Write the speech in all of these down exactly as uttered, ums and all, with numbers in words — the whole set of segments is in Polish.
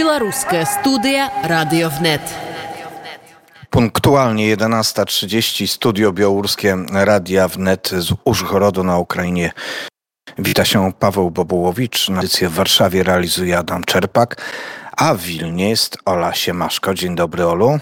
Белорусская студия Радиовнет. Punktualnie jedenasta trzydzieści, studio białoruskie Radia Wnet z Użgorodu na Ukrainie. Wita się Paweł Bobołowicz. Audycję w Warszawie realizuje Adam Czerpak, a w Wilnie jest Ola Siemaszko. Dzień dobry, Olu.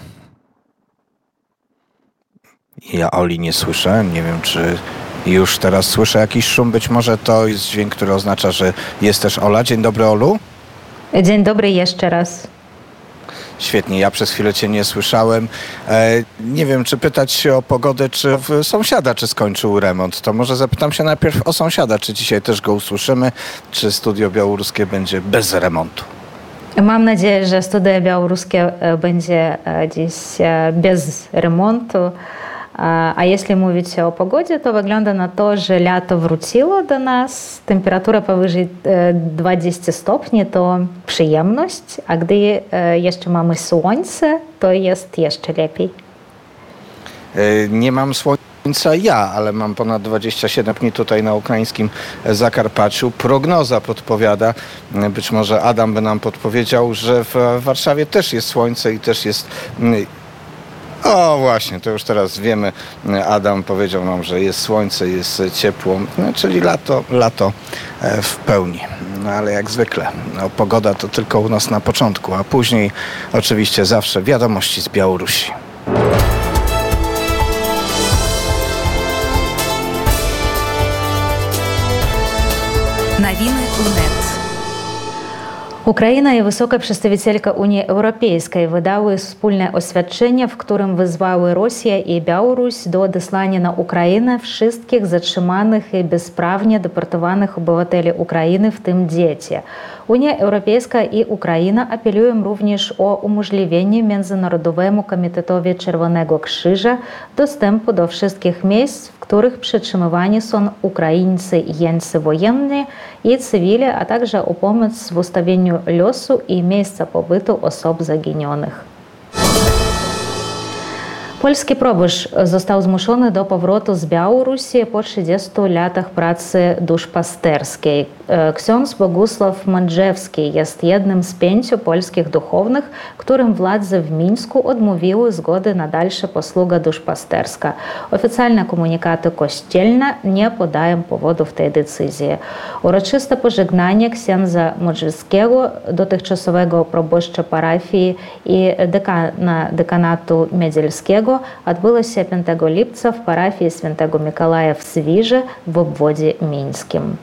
Ja Oli nie słyszę. Nie wiem, czy już teraz słyszę jakiś szum. Być może to jest dźwięk, który oznacza, że jest też Ola. Dzień dobry, Olu. Dzień dobry jeszcze raz. Świetnie, ja przez chwilę cię nie słyszałem. E, nie wiem, czy pytać się o pogodę, czy w sąsiada, czy skończył remont. To może zapytam się najpierw o sąsiada, czy dzisiaj też go usłyszymy, czy studio białoruskie będzie bez remontu. Mam nadzieję, że studio białoruskie będzie dziś bez remontu. A jeśli mówić o pogodzie, to wygląda na to, że lato wróciło do nas. Temperatura powyżej dwadzieścia stopni to przyjemność, a gdy jeszcze mamy słońce, to jest jeszcze lepiej. Nie mam słońca ja, ale mam ponad dwadzieścia siedem dni tutaj na ukraińskim Zakarpaciu. Prognoza podpowiada, być może Adam by nam podpowiedział, że w Warszawie też jest słońce i też jest... O właśnie, to już teraz wiemy. Adam powiedział nam, że jest słońce, jest ciepło, no, czyli lato, lato w pełni. No ale jak zwykle, no, pogoda to tylko u nas na początku, a później oczywiście zawsze wiadomości z Białorusi. Новины УНЕТ. Ukraina i wysoka przedstawicielka Unii Europejskiej wydały wspólne oświadczenie, w którym wezwały Rosję i Białoruś do odesłania na Ukrainę wszystkich zatrzymanych i bezprawnie deportowanych obywateli Ukrainy, w tym dzieci. Unia Europejska i Ukraina apelują również o umożliwienie Międzynarodowemu Komitetowi Czerwonego Krzyża dostępu do wszystkich miejsc, w których przetrzymywani są Ukraińcy i jeńcy wojenni i cywile, a także o pomoc w ustawieniu losu i miejsca pobytu osób zaginionych. Polski proboszcz został zmuszony do powrotu z Białorusi po trzydziestu latach pracy duszpasterskiej. Ksiądz Bogusław Mandrzewski jest jednym z pięciu polskich duchownych, którym władze w Mińsku odmówiły zgody na dalsza posługa duszpasterska. Oficjalne komunikaty kościelne nie podają powodów tej decyzji. Uroczyste pożegnanie księdza Mandrzewskiego, dotychczasowego proboszcza parafii i dekana dekanatu Miedzielskiego, odbyło się piątego lipca w parafii Świętego Mikołaja w Swirze w obwodzie mińskim.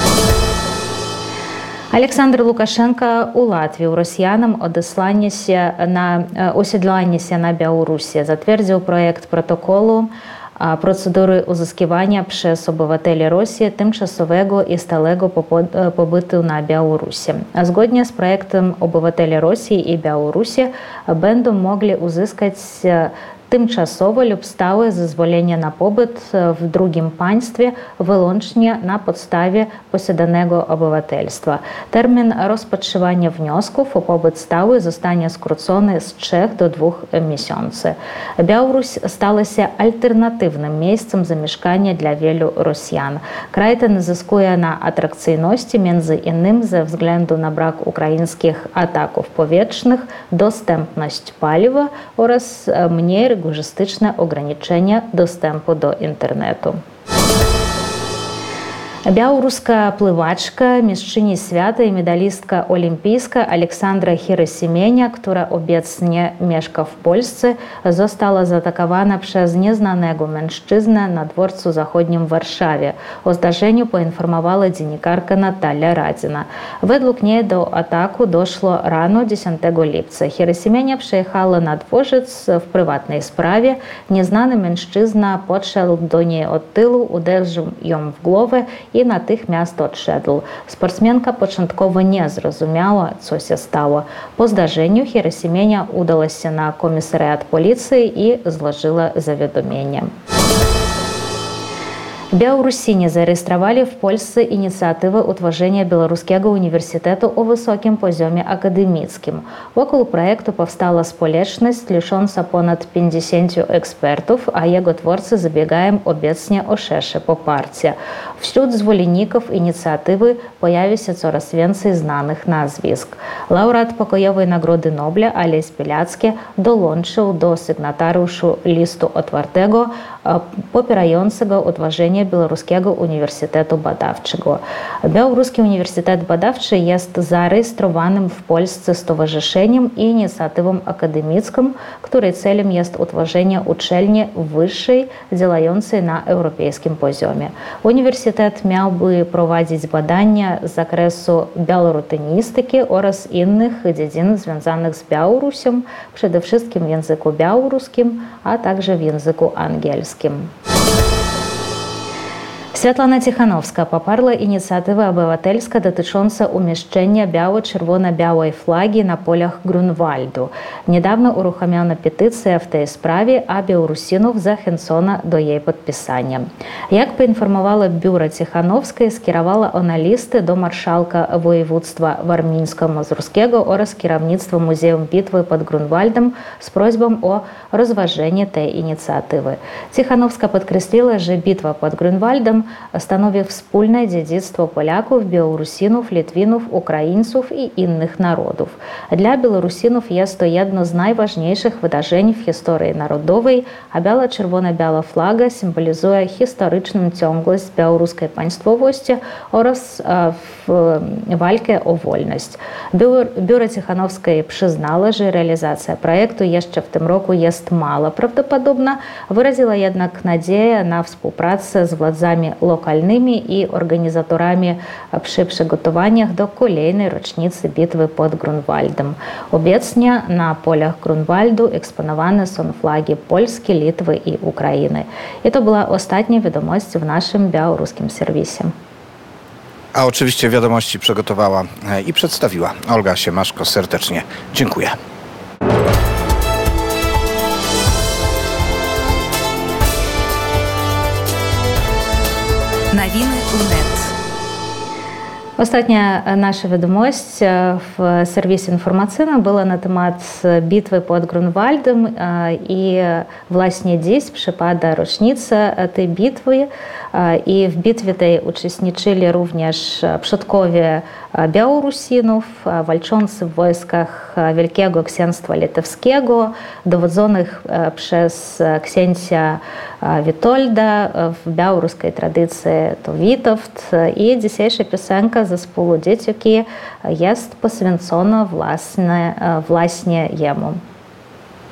Aleksander Łukaszenka ułatwił Rosjanom odesłanie się na, osiedlanie się na Białorusi. Zatwierdził projekt protokolu procedury uzyskiwania przez obywateli Rosji tymczasowego i stałego pobytu na Białorusi. Zgodnie z projektem obywatele Rosji i Białorusi będą mogli uzyskać tymczasowe lub stałe zezwolenie na pobyt w drugim państwie wyłącznie na podstawie posiadanego obywatelstwa. Termin rozpatrywania wniosków o pobyt stały zostanie skrócony z trzech do dwóch miesięcy. Białoruś stała się alternatywnym miejscem zamieszkania dla wielu Rosjan. Kraj ten zyskuje na atrakcyjności między innymi ze względu na brak ukraińskich ataków powietrznych, dostępność paliwa oraz mniej rygorystyczne ograniczenia dostępu do internetu. Białoruska pływaczka, mistrzyni świata i medalistka olimpijska Aleksandra Hierosimienia, która obecnie mieszka w Polsce, została zaatakowana przez nieznanego mężczyznę na dworcu zachodnim w Warszawie. O zdarzeniu poinformowała dziennikarka Natalia Radina. Według niej do ataku doszło rano dziesiątego lipca. Hierosimienia przyjechała na dworzec w prywatnej sprawie. Nieznany mężczyzna podszedł do niej od tyłu, uderzył ją w głowę i natychmiast odszedł. Sportsmenka początkowo nie zrozumiała, co się stało. Po zdarzeniu Hierosimienia udała się na komisariat policji i złożyła zawiadomienie. Беларусіні зареєстрували в Польsce ініціативи утворення Білоруського університету у високім позомі академічним. Вокруг проекту повстала спoleczność, licząca ponad pięćdziesięciu ekspertów, a jego twórcy zabiegają obecnie o szersze poparcie. Wśród zwolenników inicjatywy pojawi się coraz więcej znanych nazwisk. Laureat pokojowej Nagrody Nobla Aleś Białacki dołączył do sygnatariuszy listu otwartego popierającego utworzenie Białoruskiego Uniwersytetu Badawczego. Białoruski Uniwersytet Badawczy jest zarejestrowanym w Polsce stowarzyszeniem i inicjatywą akademicką, której celem jest utworzenie uczelni wyższej działającej na europejskim poziomie. Uniwersytet miałby prowadzić badania z zakresu białorutynistyki oraz innych dziedzin związanych z Białorusią, przede wszystkim w języku białoruskim, a także w języku angielskim. Святлана Тихановская попарла инициатива обывательская, дотычąca umieszczenia biało-czerwono-białej flagi na polach Grunwaldu. Niedawno uruchomiona petycja w tej sprawie, a Białorusinów zachęcono do jej podpisania. Jak poinformowało biuro Tichanowskiej, skierowała ona listy do marszałka województwa warmińsko-mazurskiego oraz kierownictwa Muzeum Bitwy pod Grunwaldem z prośbą o rozważenie tej inicjatywy. Tichanowska podkreśliła, że bitwa pod Grunwaldem stanowi wspólne dziedzictwo Polaków, Białorusinów, Litwinów, Ukraińców i innych narodów. Dla Białorusinów jest to jedno z najważniejszych wydarzeń w historii narodowej, a biała-czerwona-biała flaga symbolizuje historyczną ciągłość białoruskiej państwowości oraz walkę o wolność. Biuro Tichanowskiej przyznało, że realizacja projektu jeszcze w tym roku jest mało prawdopodobna, wyraziła jednak nadzieję na współpracę z władzami lokalnymi i organizatorami przy przygotowaniach do kolejnej rocznicy bitwy pod Grunwaldem. Obecnie na polach Grunwaldu eksponowane są flagi Polski, Litwy i Ukrainy. I to była ostatnia wiadomość w naszym białoruskim serwisie. A oczywiście wiadomości przygotowała i przedstawiła Olga Siemaszko. Serdecznie dziękuję. Новини УНЕТ. Ostatnia nasza wiadomość w serwisie informacyjnym była na temat bitwy pod Grunwaldem i właśnie dziś przypada rocznica tej bitwy i w bitwie tej uczestniczyli również przodkowie Białorusinów walczący w wojskach Wielkiego Księstwa Litewskiego, dowodzonych przez księcia Witolda. W białoruskiej tradycji to Witold i dzisiejsza piosenka zespołu Dzieciuki jest poświęcona właśnie, właśnie jemu.